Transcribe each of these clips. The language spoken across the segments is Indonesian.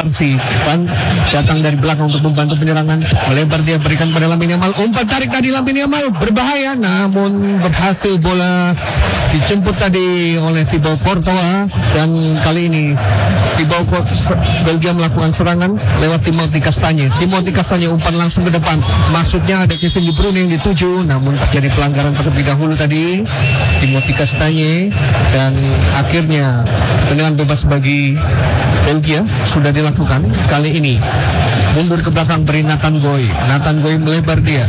Kubarsi datang dari belakang untuk membantu penyerangan. Melebar dia, berikan pada Lamine Yamal. Umpan tarik tadi Lamine Yamal berbahaya, namun berhasil bola dijemput tadi oleh Thibaut Courtois. Dan kali ini Belgia melakukan serangan lewat Timothy Castagne. Umpan langsung ke depan, maksudnya ada Kevin De Bruyne yang dituju, namun terjadi pelanggaran terlebih dahulu tadi Timothy Castagne. Dan akhirnya tendangan bebas bagi Belgia sudah dilakukan. Kali ini mundur ke belakang beri Nathan Goy melebar dia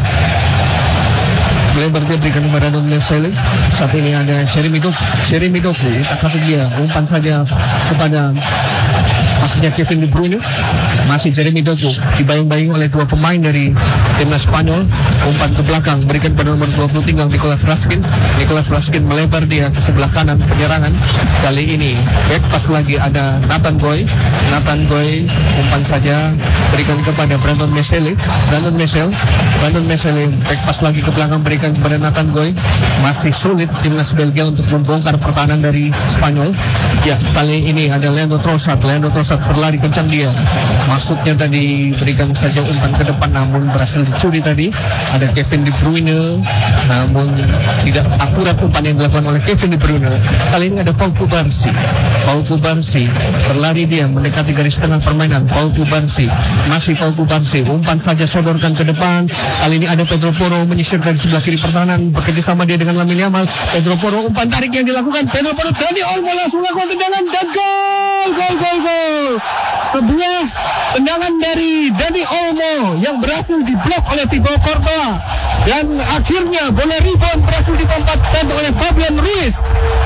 berikan kepada Don Mesele. Saat ini ada Jeremy Doku tak kata dia, umpan saja kepada maksudnya Kevin De Bruyne. Masih Jeremy Doku dibayang-bayang oleh dua pemain dari timnas Spanyol. Umpan ke belakang berikan pada nomor 20 tinggal Nicolas Raskin melebar dia ke sebelah kanan penyerangan. Kali ini back pas lagi ada Nathan Goy umpan saja berikan kepada Brandon Mesele back pas lagi ke belakang berikan kepada Nathan Goy. Masih sulit timnas Belgia untuk membongkar pertahanan dari Spanyol. Ya, kali ini ada Leandro Trossard berlari kencang dia, maksudnya tadi berikan saja umpan ke depan, namun berhasil dicuri tadi. Ada Kevin De Bruyne, namun tidak akurat umpan yang dilakukan oleh Kevin De Bruyne. Kali ini ada Paul Kubarsi berlari dia mendekati garis tengah permainan. Paul Kubarsi, umpan saja sodorkan ke depan. Kali ini ada Pedro Porro menyisirkan sebelah kiri pertahanan, bekerja sama dia dengan Lamine Yamal. Pedro Porro, umpan tarik yang dilakukan Pedro Porro, Dani Olmo langsung lakukan tendangan dan gol. Sebuah tendangan dari Dani Olmo yang berhasil diblok oleh Thibaut Courtois. Dan akhirnya bola rebound berhasil dimanfaatkan oleh Fabian Ruiz.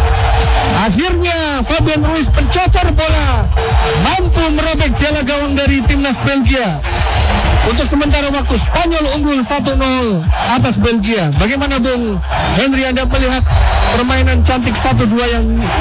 Akhirnya Fabian Ruiz pencocor bola mampu merobek jala gawang dari timnas Belgia. Untuk sementara waktu Spanyol unggul 1-0 atas Belgia. Bagaimana Bung Henry, Anda melihat permainan cantik 1-2 yang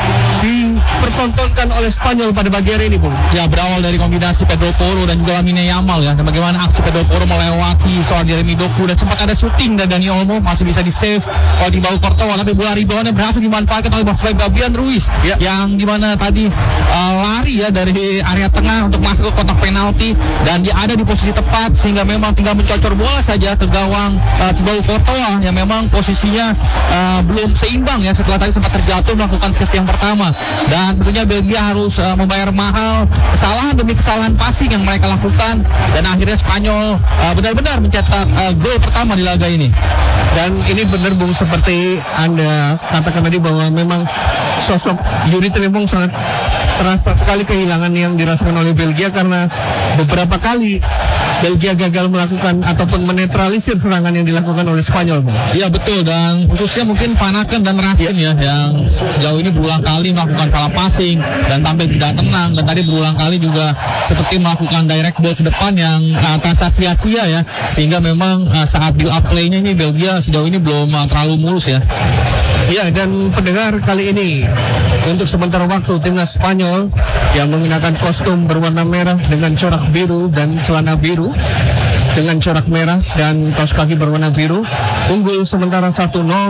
dipertontonkan oleh Spanyol pada pagi hari ini, Bung? Ya, berawal dari kombinasi Pedro Porro dan juga Lamine Yamal ya. Dan bagaimana aksi Pedro Porro melewati soal Jeremy Doku dan sempat ada syuting dan Dani Olmo masih bisa di-save oleh Thibaut Courtois, tapi bola reboundnya berhasil dimanfaatkan oleh Fabian Ruiz yang gimana tadi lari ya dari area tengah untuk masuk ke kotak penalti, dan dia ada di posisi tepat sehingga memang tinggal mencocor bola saja ke gawang Thibaut Courtois yang memang posisinya belum seimbang ya setelah tadi sempat terjatuh melakukan save yang pertama. Dan tentunya Belgia harus membayar mahal kesalahan demi kesalahan passing yang mereka lakukan, dan akhirnya Spanyol benar-benar mencetak gol pertama di laga ini. Dan ini benar Bung, seperti Anda katakan tadi bahwa memang sosok Yuri Trimong sangat terasa sekali kehilangan yang dirasakan oleh Belgia, karena beberapa kali Belgia gagal melakukan ataupun menetralisir serangan yang dilakukan oleh Spanyol, Bung. Iya betul, dan khususnya mungkin Van Aken dan Raskin ya yang sejauh ini berulang kali melakukan salah passing dan tampil tidak tenang, dan tadi berulang kali juga seperti melakukan direct ball ke depan yang terasa sia-sia ya, sehingga memang saat build up play-nya ini Belgia sejauh ini belum terlalu mulus ya. Ya, dan pendengar, kali ini untuk sementara waktu timnas Spanyol yang menggunakan kostum berwarna merah dengan corak biru dan celana biru dengan corak merah dan kaos kaki berwarna biru unggul sementara 1-0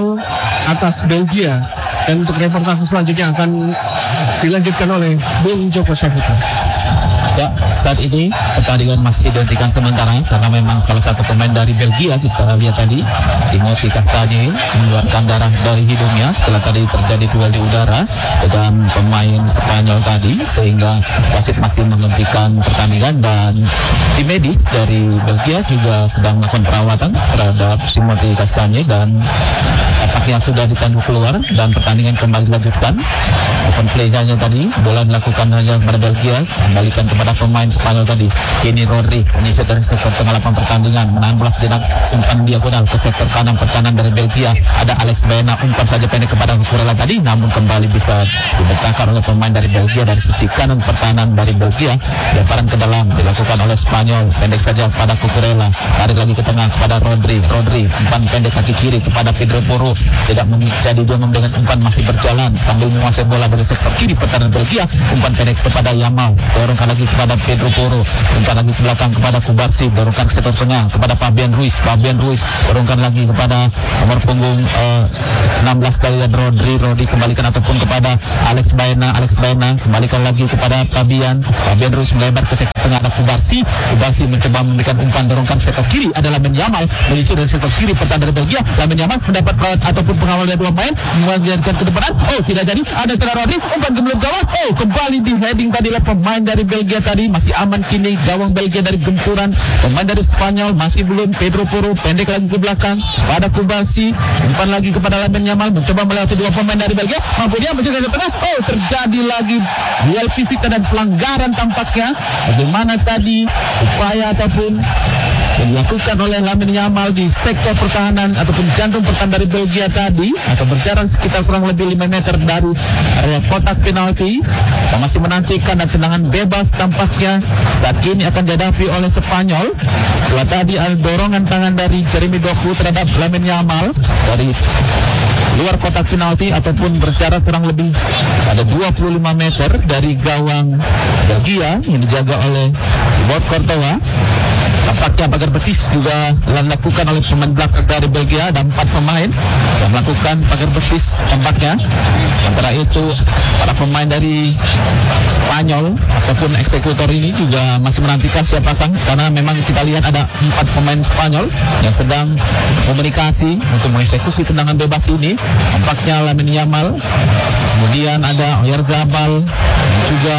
atas Belgia. Dan untuk reportase selanjutnya akan dilanjutkan oleh Bung Joko Saputra. Ya, saat ini pertandingan masih dihentikan sementara karena memang salah satu pemain dari Belgia, kita lihat tadi Timothy Castagne mengeluarkan darah dari hidungnya setelah tadi terjadi duel di udara dengan pemain Spanyol tadi, sehingga wasit masih menghentikan pertandingan. Dan tim medis dari Belgia juga sedang melakukan perawatan terhadap Timothy Castagne dan tampaknya sudah ditandu keluar dan pertandingan kembali dilanjutkan. Open play-nya tadi bola dilakukan hanya kepada Belgia, kembalikan kepada pemain Spanyol tadi. Kini Rodri menyisir dari sektor tengah lapangan pertandingan, menahan bola sejenak, umpan diagonal ke sektor kanan pertahanan dari Belgia. Ada Alex Baena, umpan saja pendek kepada Cucurella tadi, namun kembali bisa dibentangkan oleh pemain dari Belgia dari sisi kanan pertahanan dari Belgia. Lemparan ke dalam dilakukan oleh Spanyol, pendek saja kepada Cucurella, tarik lagi ke tengah kepada Rodri, umpan pendek kaki kiri kepada Pedro Porro, tidak menjadi dua dengan umpan masih berjalan sambil menguasai bola dari sektor kiri pertahanan Belgia. Umpan pendek kepada Yamal, dorongkan lagi kepada Pedro Porro, umpan lagi ke belakang kepada Kubarsi, dorongkan sektor tengah kepada Fabian Ruiz, dorongkan lagi kepada nomor punggung 16 kali Rodri kembalikan ataupun kepada Alex Baena, kembalikan lagi kepada Fabian Ruiz melebar ke sektor tengah ada Kubarsi mencoba memberikan umpan dorongkan sektor kiri adalah Lamine Yamal menyisir dari sektor kiri pertahanan dari Belgia. Lamine Yamal mendapat perawat ataupun pengawal dari dua pemain mengajarkan ke depan. Tidak jadi, ada secara Rodri umpan ke belakang gawang. Kembali di heading tadi oleh pemain dari Belgia tadi. Masih aman kini gawang Belgia dari gempuran pemain dari Spanyol. Masih belum. Pedro Porro pendek lagi ke belakang pada Kubarsi, umpan lagi kepada Lamine Yamal mencoba melewati dua pemain dari Belgia. Mampu dia mencegah ke tengah. Terjadi lagi duel fisik dan pelanggaran tampaknya. Bagaimana tadi upaya ataupun yang dilakukan oleh Lamine Yamal di sektor pertahanan ataupun jantung pertahanan dari Belgia tadi, atau berjarak sekitar kurang lebih 5 meter dari area kotak penalti. Kita masih menantikan dan tendangan bebas tampaknya saat ini akan dihadapi oleh Spanyol. Setelah tadi ada dorongan tangan dari Jeremy Doku terhadap Lamine Yamal dari luar kotak penalti ataupun berjarak kurang lebih ada 25 meter dari gawang Belgia yang dijaga oleh Thibaut Courtois. Tampaknya pagar betis juga dilakukan oleh pemain belakang dari Belgia. Ada 4 pemain yang melakukan pagar betis tampaknya. Sementara itu para pemain dari Spanyol ataupun eksekutor ini juga masih menantikan siapakah, karena memang kita lihat ada 4 pemain Spanyol yang sedang komunikasi untuk mengeksekusi tendangan bebas ini. Tampaknya Lamine Yamal, kemudian ada Oyarzabal, juga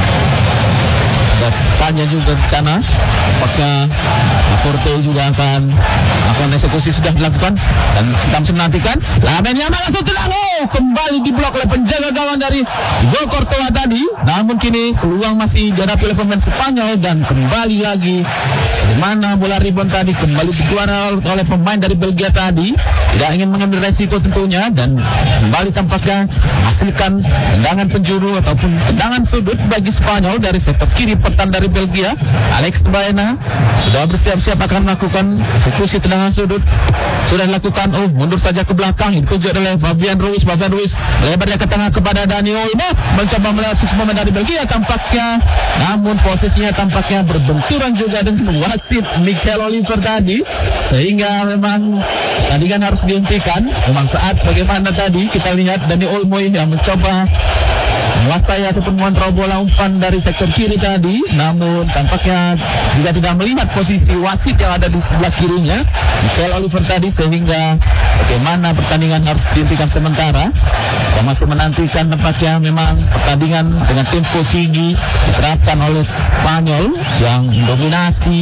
ada Tanya juga di sana. Apakah Laporte juga akan melakukan eksekusi sudah dilakukan, dan kita masih menantikan Lamine Yamal langsung tenang. Kembali diblok oleh penjaga gawang dari Thibaut Courtois tadi. Namun kini peluang masih dihadapi oleh pemain Spanyol dan kembali lagi bagaimana bola rebound tadi kembali dikeluarkan oleh pemain dari Belgia tadi. Tidak ingin mengambil resiko tentunya dan kembali tampaknya menghasilkan tendangan penjuru ataupun tendangan sudut bagi Spanyol dari sektor kiri pertahanan dari Belgia. Alex Baena sudah bersiap-siap akan melakukan eksekusi tendangan sudut. Sudah dilakukan, mundur saja ke belakang. Dituju oleh Fabian Ruiz melebarnya ke tengah kepada Dani Olmo, mencoba melewati pemain dari Belgia tampaknya. Namun posisinya tampaknya berbenturan juga dengan wasit Mikel Oliver tadi, sehingga memang pertandingan harus dihentikan. Memang saat bagaimana tadi kita lihat Dani Olmo ini yang mencoba menguasai ataupun mengontrol bola umpan dari sektor kiri tadi, namun tampaknya juga tidak melihat posisi wasit yang ada di sebelah kirinya Mikel Oliver tadi, sehingga bagaimana pertandingan harus dihentikan sementara. Kita masih menantikan tampaknya memang pertandingan dengan tempo tinggi diterapkan oleh Spanyol yang mendominasi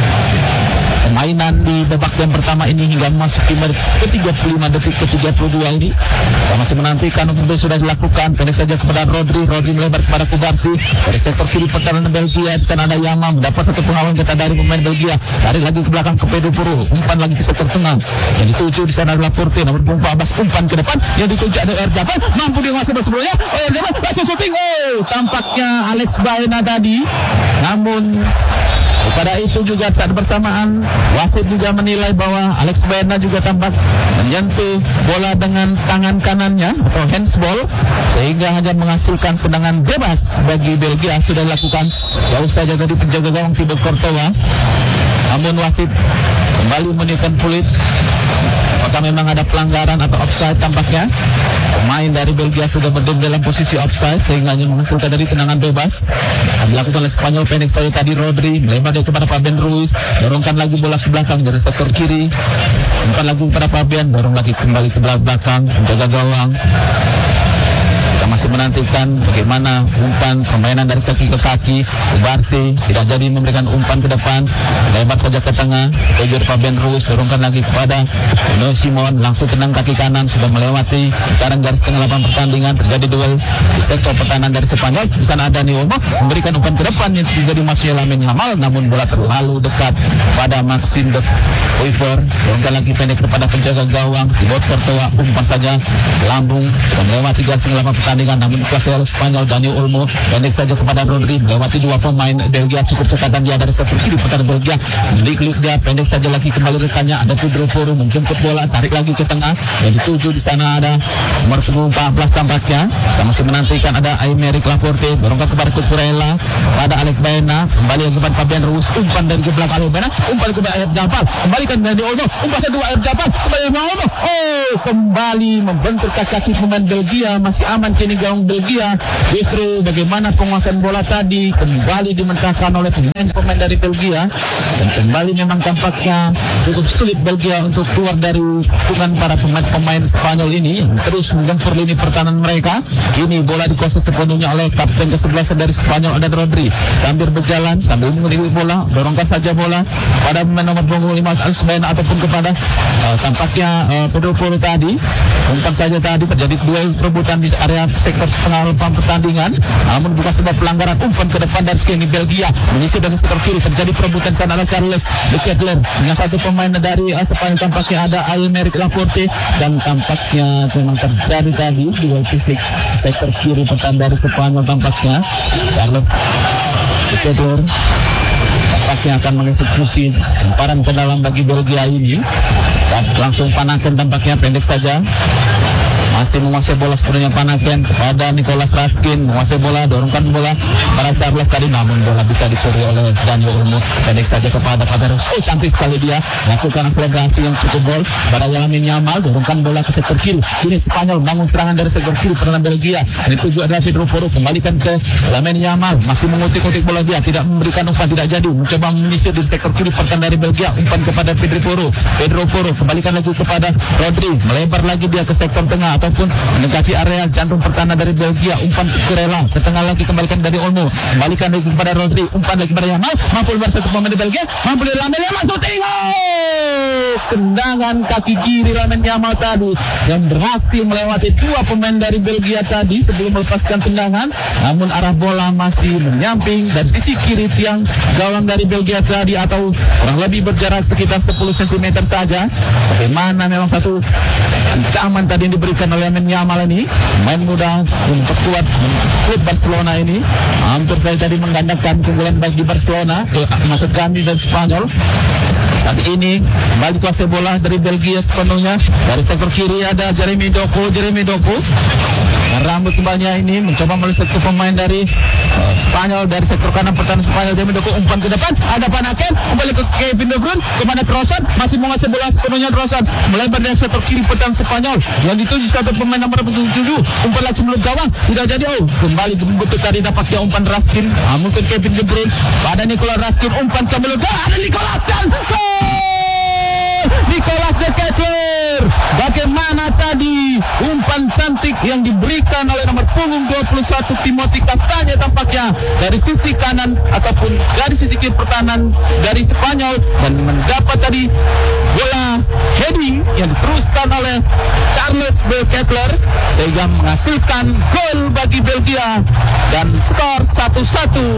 permainan di babak yang pertama ini hingga memasuki menit ke-35 detik ke-32 ini. Kita masih menantikan untuk sudah dilakukan. Pendek saja kepada Rodri melebar kepada Kubarsi dari sektor kiri pertahanan Belgia. Di sana ada Yamal mendapat satu pengawalan kita dari pemain Belgia. Tarik lagi ke belakang ke Pedro Porro, umpan lagi ke sektor tengah yang dituju di sana adalah Laporte, namun Bumpa Abbas umpan ke depan yang dituju ada Oyarzabal, mampu dia masuk sebelumnya. Oyarzabal langsung shooting. Tampaknya Alex Baena tadi, namun pada itu juga saat bersamaan wasit juga menilai bahwa Alex Baena juga tampak menyentuh bola dengan tangan kanannya atau handsball, sehingga hanya menghasilkan tendangan bebas bagi Belgia. Sudah dilakukan jauh saja dari penjaga gawang Thibaut Courtois, namun wasit kembali meniupkan peluit. Apakah memang ada pelanggaran atau offside? Tampaknya pemain dari Belgia sudah berdiri dalam posisi offside sehingga hanya menghasilkan dari tendangan bebas. Dilakukan oleh Spanyol. Pendek saja tadi Rodri melebar kepada Fabian Ruiz, dorongkan lagi bola ke belakang dari sektor kiri, umpan lagi kepada Fabian, dorong lagi kembali ke belakang menjaga gawang. Kita masih menantikan bagaimana umpan permainan dari kaki ke kaki. Kubarsi tidak jadi memberikan umpan ke depan, lebar saja ke tengah. Tujuh Fabian Ruiz dorongkan lagi kepada Unai Simon, langsung tenang kaki kanan, sudah melewati putaran garis tengah lapangan pertandingan. Terjadi duel di sektor pertahanan dari Spanyol. Di sana ada Dani Olmo memberikan umpan ke depan yang tidak masuknya Lamine Yamal, namun bola terlalu dekat pada Maxime de Wever. Dorongkan lagi pendek kepada penjaga gawang Thibaut Courtois, umpan saja lambung, sudah melewati garis tengah lapangan pertandingan, namun dikuasai oleh Spanyol. Dani Olmo pendek saja kepada Rodri, melewati dua pemain Belgia. Cukup cekatan dia dari sektor kiri pertahanan Belgia. Lik dia pendek saja lagi kembali rekannya ada Pedro Porro menjemput bola, tarik lagi ke tengah yang dituju di sana ada nomor 14 tampaknya. Kita masih menantikan ada Aymeric Laporte, dorongkan kepada Cucurella, pada Alex Baena, kembali kepada Fabian Ruiz, umpan dari ke belakang Alex Baena, umpan kepada Oyarzabal, kembalikan dari Olmo, umpan satu Oyarzabal, kembali Olmo, kembali membentur kaki pemain Belgia. Masih aman kini gawang Belgia. Justru bagaimana penguasaan bola tadi kembali dimentahkan oleh pemain dari Belgia, dan kembali memang tampaknya cukup sulit Belgia untuk keluar dari hubungan para pemain Spanyol ini yang terus menggempur lini pertahanan mereka. Ini bola dikuasai sepenuhnya oleh kapten ke-11 dari Spanyol, ada Rodri, sambil berjalan sambil mengirim bola, dorongkan saja bola pada pemain nomor punggung 5 Alsbaen ataupun kepada tampaknya Pedro Porro tadi. Umpan saja tadi terjadi duel perebutan di area sektor tengah lapangan pertandingan, namun bukan sebab pelanggaran. Umpan ke depan dari sini Belgia mengisi dari sektor kiri, terjadi perebutan sana oleh Charles de Ketelaere dengan satu pemain dari Spanyol, tampaknya ada Aymeric Laporte, dan tampaknya memang terjadi tadi duel fisik sektor kiri pertahanan dari Spanyol. Tampaknya Charles de Ketelaere yang akan mengeksekusi lemparan ke dalam bagi Belgia ini, dan langsung Panaken tampaknya pendek saja, masih menguasai bola sepenuhnya Panaken kepada Nicolas Raskin, menguasai bola, dorongkan bola pada Charles tadi, namun bola bisa dicuri oleh Dani Olmo, pendek saja kepada Pateros. Oh, cantik sekali dia lakukan akselerasi yang cukup gol pada Lamine Yamal, dorongkan bola ke sektor kiri. Ini Spanyol bangun serangan dari sektor kiri pertahanan Belgia, ini tuju adalah Pedro Porro, kembalikan ke Lamine Yamal, masih mengutik-utik bola dia, tidak memberikan umpan, tidak jadi, mencoba menyisir di sektor kiri pertahanan dari Belgia, umpan kepada Pedro Porro, kembalikan lagi kepada Rodri, melebar lagi dia ke sektor tengah ataupun mendekati area jantung pertahanan dari Belgia, umpan ke rela ke tengah lagi, kembalikan dari Olmo, kembalikan lagi kepada Rodri, umpan lagi kepada Yamal, mampu lebar satu pemain Belgia, mampu dari Lamine Yamal, shooting, tendangan kaki kiri Lamine Yamal tadi yang berhasil melewati dua pemain dari Belgia tadi sebelum melepaskan tendangan, namun arah bola masih menyamping dari sisi kiri tiang gawang dari Belgia tadi, atau kurang lebih berjarak sekitar 10 cm saja. Bagaimana memang satu ancaman tadi yang diberikan oleh Lamine Yamal ini, main muda untuk kuat klub Barcelona ini, hampir saya tadi menggandakan keunggulan bagi Barcelona, maksud kami dan Spanyol. Saat ini kembali kuasai bola dari Belgia sepenuhnya, dari sektor kiri ada Jeremy Doku, rambut kembalinya ini mencoba melihat satu pemain dari Spanyol dari sektor kanan pertahanan Spanyol. Jeremy Doku, umpan ke depan, ada Panaken, kembali ke Kevin De Bruyne, kepada Trossard, masih menguasai bola sepenuhnya Trossard, melebar dari sektor kiri pertahanan Spanyol yang dituju satu pemain nomor 7, umpan langsung menuju gawang, tidak jadi. Oh, kembali membutuh tadi dapatnya umpan Raskin, mungkin Kevin De Bruyne pada Nicolas Raskin, umpan ke menuju ada Nicolas dan Nicolas de Ketelaere. Bagaimana tadi umpan cantik yang diberikan oleh nomor punggung 21 Timothy Castagne tampaknya dari sisi kanan ataupun dari sisi kiri pertahanan dari Spanyol, dan mendapat tadi bola heading yang diteruskan oleh Charles de Ketelaere sehingga menghasilkan gol bagi Belgia, dan skor 1-1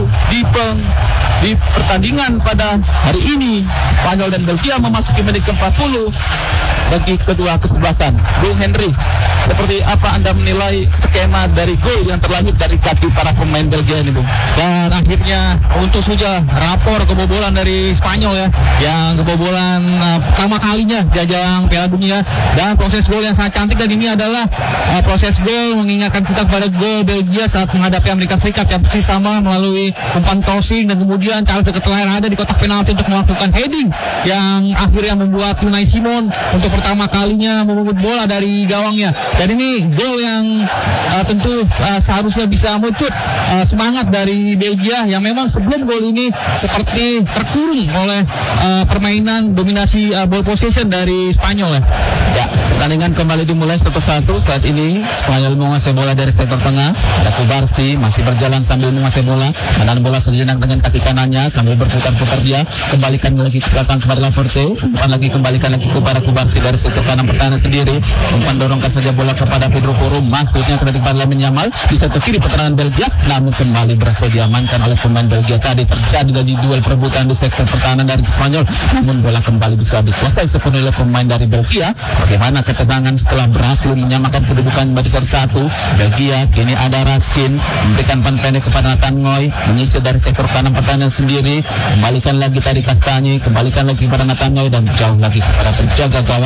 di pertandingan pada hari ini. Spanyol dan Belgia memasuki menit ke-40 bagi kedua kesebelasan. Bung Henry, seperti apa Anda menilai skema dari gol yang terlahir dari kaki para pemain Belgia ini, Bung? Dan akhirnya untuk saja rapor kebobolan dari Spanyol ya, yang kebobolan pertama kalinya di ajang Piala Dunia, dan proses gol yang sangat cantik. Dan ini adalah proses gol mengingatkan kita kepada gol Belgia saat menghadapi Amerika Serikat yang persis sama, melalui umpan crossing, dan kemudian Charles de Ketelaere ada di kotak penalti untuk melakukan heading yang akhirnya membuat Unai Simon untuk pertama kalinya memungut bola dari gawangnya. Dan ini gol yang tentu seharusnya bisa mecut semangat dari Belgia yang memang sebelum gol ini seperti terkurung oleh permainan dominasi ball possession dari Spanyol ya. Ya, pertandingan kembali dimulai 1-1. Saat ini Spanyol menguasai bola dari sektor tengah, ada Kubarsi masih berjalan sambil menguasai bola, menahan bola sejenak dengan kaki kanannya sambil berputar-putar dia, kembalikan lagi ke belakang kepada Laporte, umpan lagi, kembalikan lagi kepada Kubarsi dari sektor kanan pertahanan sendiri, umpan dorongkan saja bola kepada Pedro Porro, masuknya kepada Lamine Yamal di sektor kiri pertahanan Belgia, namun kembali berhasil diamankan oleh pemain Belgia tadi. Terjadi dari duel perebutan di sektor pertahanan dari Spanyol, namun bola kembali bisa dikuasai sepenuhnya oleh pemain dari Belgia. Bagaimana ketenangan setelah berhasil menyamakan kedudukan bagi 1-1 Belgia? Kini ada Raskin memberikan umpan pendek kepada Nathan Ngoy, menyisir dari sektor kanan pertahanan sendiri, kembalikan lagi tadi Castagne, kembalikan lagi kepada Nathan Ngoy, dan jauh lagi kepada penjaga gawang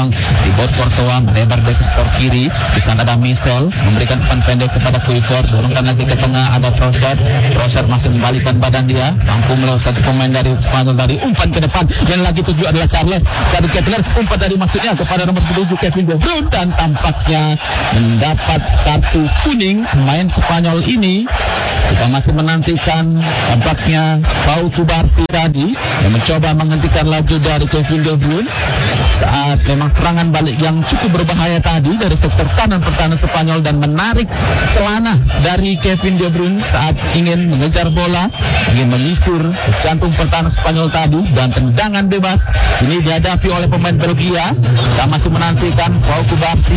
ruang. Thibaut Courtois melebar dari sektor kiri. Di sana ada Michel memberikan umpan pendek kepada Kluivert, dorongkan lagi ke tengah, ada Trossard masih membalikan badan dia, mampu melawan satu pemain dari Spanyol, dari umpan ke depan. Yang lagi tuju adalah Charles Kettler, umpan dari maksudnya kepada nomor 7 Kevin De Bruyne, dan tampaknya mendapat kartu kuning pemain Spanyol ini. Kita masih menantikan tampaknya Pau Cubarsí tadi yang mencoba menghentikan laju dari Kevin De Bruyne saat memang serangan balik yang cukup berbahaya tadi dari sektor kanan pertahanan Spanyol dan menarik celana dari Kevin De Bruyne saat ingin mengejar bola, ingin menyisir jantung pertahanan Spanyol tadi, dan tendangan bebas ini dihadapi oleh pemain Belgia. Kita masih menantikan Pau Cubarsí.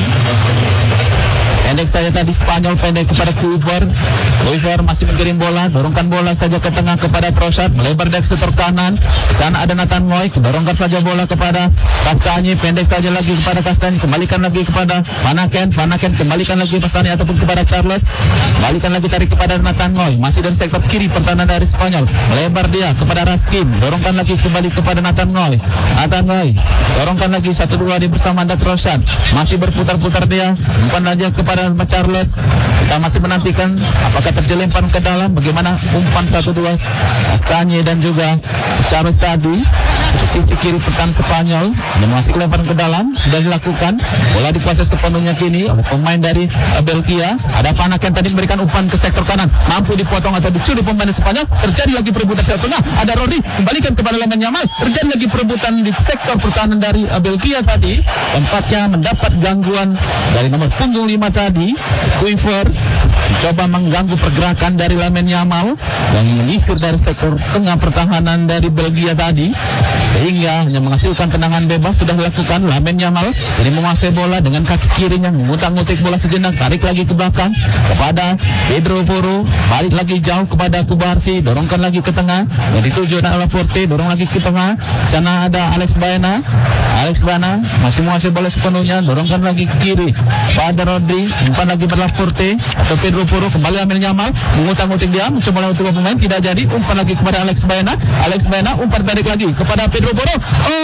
Pendek saja tadi Spanyol, pendek kepada Kluivert masih mengirim bola, dorongkan bola saja ke tengah kepada Trossard, melebar dari sektor kanan. Di sana ada Nathan Ngoy, dorongkan saja bola kepada Castagne, pendek saja lagi kepada Castagne, kembalikan lagi kepada Van Aken, kembalikan lagi kepada Castagne ataupun kepada Charles, kembalikan lagi tarik kepada Nathan Ngoy, masih dari sektor kiri pertahanan dari Spanyol, melebar dia kepada Raskin, dorongkan lagi kembali kepada Nathan Ngoy, dorongkan lagi 1-2 di bersama ada Trossard, masih berputar-putar dia, umpan aja kepada Charles. Kita masih menantikan apakah terjelempar ke dalam, bagaimana umpan 1-2 Castagne dan juga Charles tadi. Sisi kiri pertahanan Spanyol dan masih lempar ke dalam, sudah dilakukan. Bola dikuasai sepenuhnya kini oleh pemain dari Belgia. Ada Van Aken tadi memberikan umpan ke sektor kanan, mampu dipotong atau dicuri pemain Spanyol. Terjadi lagi perebutan sektor tengah, ada Rodri kembalikan kepada Lamine Yamal. Terjadi lagi perebutan di sektor pertahanan dari Belgia tadi. Tempatnya mendapat gangguan dari nomor punggung 5 tadi, Kluivert mencoba mengganggu pergerakan dari Lamine Yamal yang menyisir dari sektor tengah pertahanan dari Belgia tadi, sehingga hanya menghasilkan tendangan bebas. Sudah dilakukan Lamine Yamal sering menguasai bola dengan kaki kirinya, mengutak-ngutik bola sejenak, tarik lagi ke belakang kepada Pedro Porro, balik lagi jauh kepada Cubarsí, dorongkan lagi ke tengah, dan dituju oleh Laporte, dorong lagi ke tengah. Sana ada Alex Baena masih menguasai bola sepenuhnya, dorongkan lagi ke kiri pada Rodri, umpan lagi berlaporte atau Pedro Porro, kembali Lamine Yamal mengutak-ngutik dia, mencoba melawan dua pemain, tidak jadi, umpan lagi kepada Alex Baena, umpan balik lagi kepada Pedro Porro.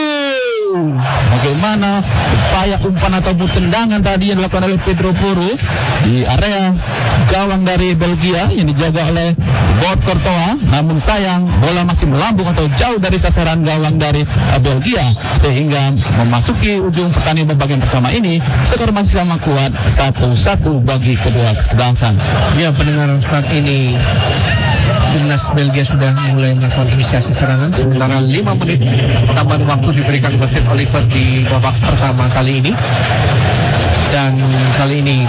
Bagaimana upaya umpan ataupun tendangan tadi yang dilakukan oleh Pedro Porro di area gawang dari Belgia yang dijaga oleh Thibaut Courtois, namun sayang bola masih melambung atau jauh dari sasaran gawang dari Belgia, sehingga memasuki ujung pertandingan bagian pertama ini skor masih sama kuat 1-1 bagi kedua kesebelasan. Ya, pendengar, saat ini timnas Belgia sudah mulai melakukan inisiasi serangan. Sementara 5 menit tambahan waktu diberikan ke St. Oliver di babak pertama kali ini. Dan kali ini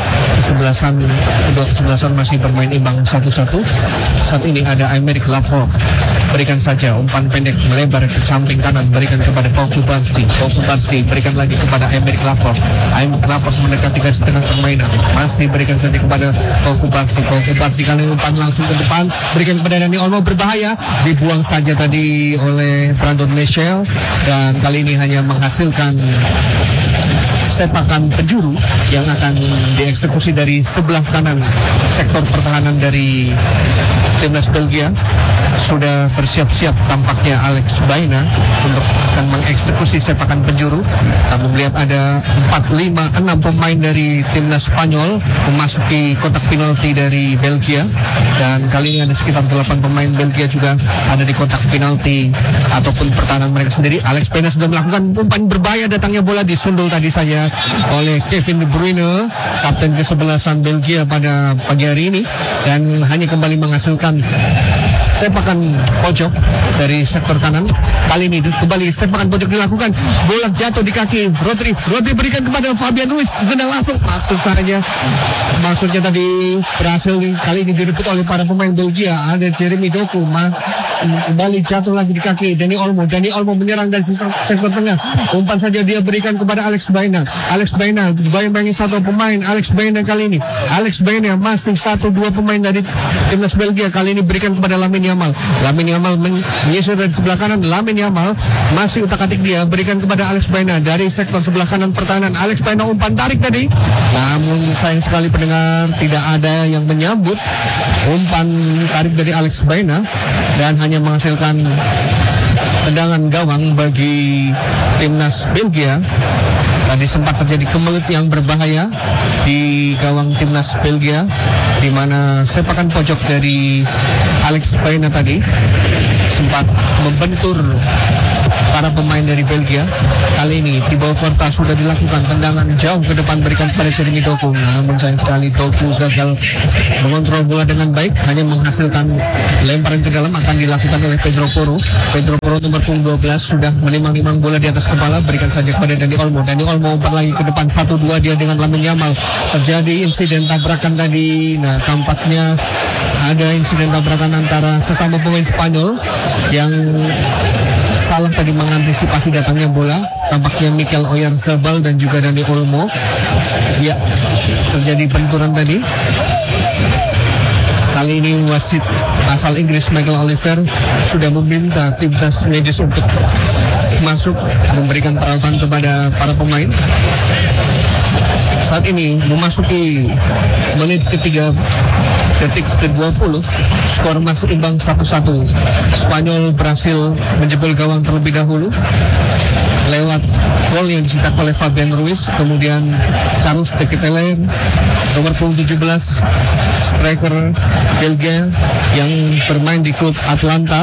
kedua kesebelasan masih bermain imbang 1-1. Saat ini ada Aymeric Laporte, berikan saja umpan pendek melebar ke samping kanan, berikan kepada Pau Cubarsí, berikan lagi kepada Aymeric Laporte. Aymeric Laporte mendekati garis tengah permainan, masih berikan saja kepada Pau Cubarsí kali ini umpan langsung ke depan, berikan kepada Dani Olmo, berbahaya, dibuang saja tadi oleh Brandon Michel, dan kali ini hanya menghasilkan sepakan penjuru yang akan dieksekusi dari sebelah kanan sektor pertahanan dari timnas Belgia. Sudah bersiap-siap tampaknya Alex Baena untuk akan mengeksekusi sepakan penjuru. Kami melihat ada 4, 5, 6 pemain dari timnas Spanyol memasuki kotak penalti dari Belgia, dan kali ini ada sekitar 8 pemain Belgia juga ada di kotak penalti ataupun pertahanan mereka sendiri. Alex Baena sudah melakukan umpan berbahaya, datangnya bola disundul tadi saja oleh Kevin De Bruyne, kapten kesebelasan Belgia pada pagi hari ini, dan hanya kembali menghasilkan sepakan pojok dari sektor kanan. Kali ini kembali sepakan pojok dilakukan, bola jatuh di kaki Rodri berikan kepada Fabian Ruiz, kena langsung masuk saja. Maksudnya tadi berhasil, kali ini direbut oleh para pemain Belgia. Ada Jeremy Doku, kembali jatuh lagi di kaki Dani Olmo menyerang dari sektor tengah, umpan saja dia berikan kepada Alex Baena, bayang-bayangin satu pemain Alex Baena kali ini. Alex Baena masih 1-2 pemain dari timnas Belgia, kali ini berikan kepada Lamine Yamal menyisir dari sebelah kanan. Lamine Yamal masih utak-atik dia, berikan kepada Alex Baena dari sektor sebelah kanan pertahanan. Alex Baena umpan tarik tadi, namun sayang sekali pendengar tidak ada yang menyambut umpan tarik dari Alex Baena dan hanya menghasilkan tendangan gawang bagi timnas Belgia. Tadi sempat terjadi kemelut yang berbahaya di gawang timnas Belgia, di mana sepakan pojok dari Alex Baena tadi sempat membentur para pemain dari Belgia. Kali ini Thibaut Courtois sudah dilakukan tendangan jauh ke depan berikan kepada Jeremy Doku, namun sayang sekali Doku gagal mengontrol bola dengan baik, hanya menghasilkan lemparan ke dalam. Akan dilakukan oleh Pedro Porro. Pedro Porro nomor punggung 12 sudah menimang-nimang bola di atas kepala, berikan saja kepada Dani Olmo. Dani Olmo umpan lagi ke depan 1-2 dia dengan Lamine Yamal. Terjadi insiden tabrakan tadi. Nah, tampaknya ada insiden tabrakan antara sesama pemain Spanyol yang salah tadi mengantisipasi datangnya bola. Tampaknya Mikel Oyarzabal dan juga Dani Olmo. Ya, terjadi benturan tadi. Kali ini wasit asal Inggris Michael Oliver sudah meminta timnas medis untuk masuk memberikan perawatan kepada para pemain. Saat ini memasuki menit ketiga, detik ke-20, skor masih imbang 1-1. Spanyol berhasil menjebol gawang terlebih dahulu lewat gol yang dicetak oleh Fabian Ruiz, kemudian Charles de Ketelaere nomor punggung 17, striker Belgia yang bermain di klub Atlanta,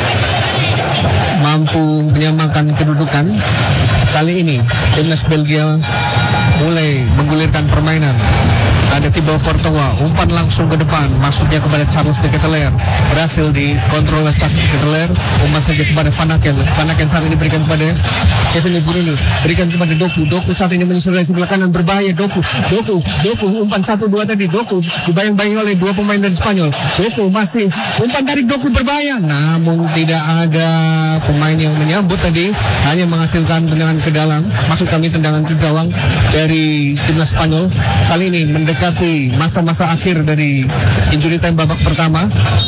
mampu menyamakan kedudukan. Kali ini timnas Belgia mulai menggulirkan permainan. Ada Thibaut Courtois, umpan langsung ke depan, masuknya kepada Charles de Ketelaere, berhasil dikontrol oleh Charles de Ketelaere, umpan saja kepada Van Aken. Van Aken saat ini berikan kepada Kevin De Bruyne, berikan kepada Doku. Doku saat ini menyusul dari sebelah kanan, berbahaya. Doku, umpan 1-2 tadi. Doku dibayang-bayang oleh dua pemain dari Spanyol. Doku masih umpan dari Doku berbahaya, namun tidak ada pemain yang menyambut tadi, hanya menghasilkan tendangan ke dalam, maksud kami tendangan ke gawang dari timnas Spanyol. Kali ini mendekati masa-masa akhir dari injury time babak pertama.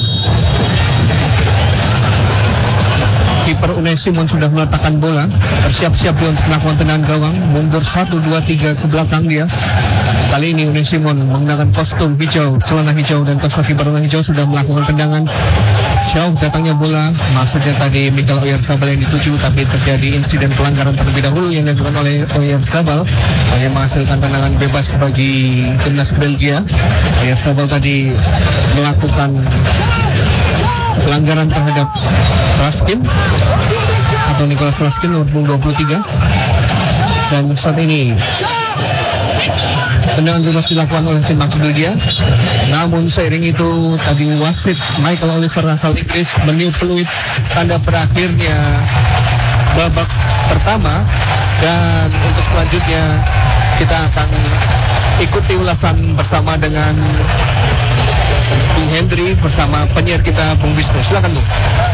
Kiper Unai Simon sudah meletakkan bola, bersiap-siap untuk melakukan tendangan gawang, mundur 1-2-3 ke belakang dia. Kali ini Unai Simon menggunakan kostum hijau, celana hijau, dan kaos kaki berwarna hijau sudah melakukan tendangan. Jauh datangnya bola, maksudnya tadi Mikel Oyarzabal yang dituju, tapi terjadi insiden pelanggaran terlebih dahulu yang dilakukan oleh Oyarzabal, hanya menghasilkan tendangan bebas bagi timnas Belgia. Oyarzabal tadi melakukan pelanggaran terhadap Raskin atau Nicolas Raskin nomor 23, dan saat ini tendangan bebas dilakukan oleh timnas Belgia. Namun seiring itu tadi wasit Michael Oliver asal Inggris meniup peluit tanda berakhirnya babak pertama, dan untuk selanjutnya kita akan ikuti ulasan bersama dengan Bung Hendry bersama penyiar kita Bung Bisnu. Silakan Bung.